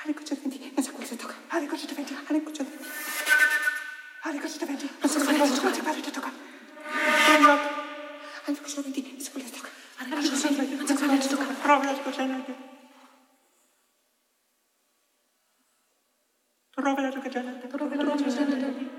1920, non so cosa tocca. 1920. 1920. 1920. Non so cosa tocca. 1920 tocca. 1920, non so cosa tocca. 1920, non so cosa tocca. Prova la cocina. Prova la cocina.